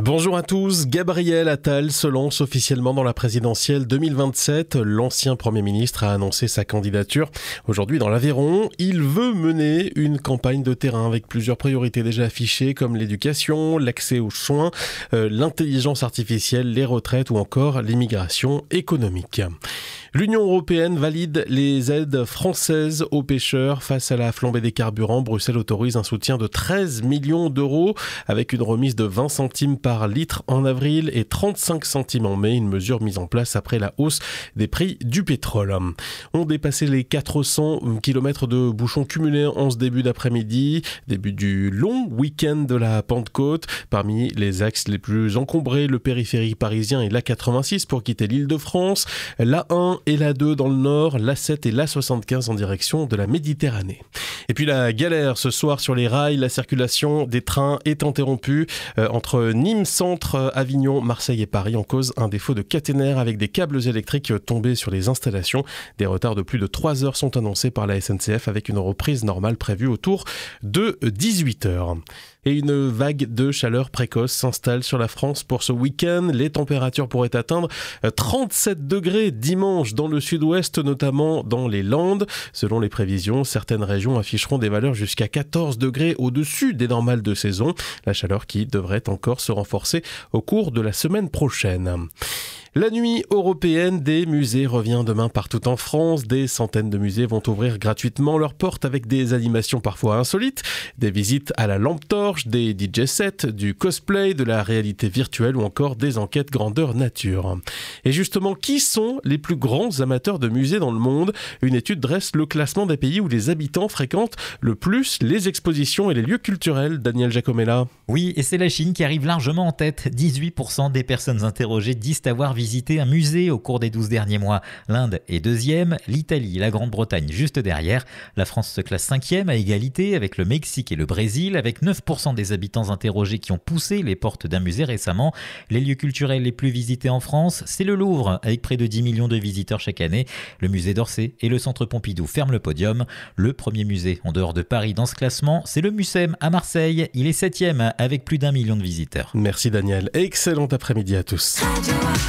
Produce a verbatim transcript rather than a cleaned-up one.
Bonjour à tous. Gabriel Attal se lance officiellement dans la présidentielle deux mille vingt-sept. L'ancien Premier ministre a annoncé sa candidature aujourd'hui dans l'Aveyron. Il veut mener une campagne de terrain avec plusieurs priorités déjà affichées comme l'éducation, l'accès aux soins, euh, l'intelligence artificielle, les retraites ou encore l'immigration économique. L'Union européenne valide les aides françaises aux pêcheurs face à la flambée des carburants. Bruxelles autorise un soutien de treize millions d'euros avec une remise de vingt centimes par litre en avril et trente-cinq centimes en mai, une mesure mise en place après la hausse des prix du pétrole. On dépassait les quatre cents kilomètres de bouchons cumulés en ce début d'après-midi, début du long week-end de la Pentecôte. Parmi les axes les plus encombrés, le périphérique parisien et l'A quatre-vingt-six pour quitter l'Île-de-France, l'A un et l'A deux dans le nord, l'A sept et l'A soixante-quinze en direction de la Méditerranée. Et puis la galère ce soir sur les rails, la circulation des trains est interrompue euh, entre Nîmes Centre, Avignon, Marseille et Paris en cause un défaut de caténaire avec des câbles électriques tombés sur les installations. Des retards de plus de trois heures sont annoncés par la S N C F avec une reprise normale prévue autour de dix-huit heures. Et une vague de chaleur précoce s'installe sur la France pour ce week-end. Les températures pourraient atteindre trente-sept degrés dimanche dans le sud-ouest, notamment dans les Landes. Selon les prévisions, certaines régions afficheront des valeurs jusqu'à quatorze degrés au-dessus des normales de saison. La chaleur qui devrait encore se renforcer au cours de la semaine prochaine. La nuit européenne des musées revient demain partout en France. Des centaines de musées vont ouvrir gratuitement leurs portes avec des animations parfois insolites, des visites à la lampe torche, des D J sets, du cosplay, de la réalité virtuelle ou encore des enquêtes grandeur nature. Et justement, qui sont les plus grands amateurs de musées dans le monde ? Une étude dresse le classement des pays où les habitants fréquentent le plus les expositions et les lieux culturels. Daniel Giacomella. Oui, et c'est la Chine qui arrive largement en tête. dix-huit pour cent des personnes interrogées disent avoir visité un musée au cours des douze derniers mois. L'Inde est deuxième, l'Italie et la Grande-Bretagne juste derrière. La France se classe cinquième à égalité avec le Mexique et le Brésil, avec neuf pour cent des habitants interrogés qui ont poussé les portes d'un musée récemment. Les lieux culturels les plus visités en France, c'est le Louvre, avec près de dix millions de visiteurs chaque année. Le musée d'Orsay et le Centre Pompidou ferment le podium. Le premier musée en dehors de Paris dans ce classement, c'est le Mucem à Marseille. Il est septième avec plus d'un million de visiteurs. Merci Daniel. Excellent après-midi à tous.